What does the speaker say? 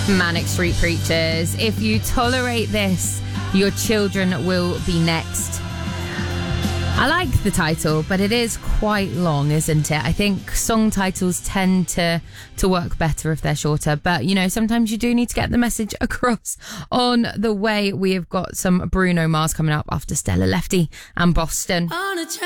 Manic Street Preachers. If you tolerate this, your children will be next. I like the title, but it is quite long, isn't it? I think song titles tend to work better if they're shorter. But, you know, sometimes you do need to get the message across. On the way, we have got some Bruno Mars coming up after Stella Lefty and Boston.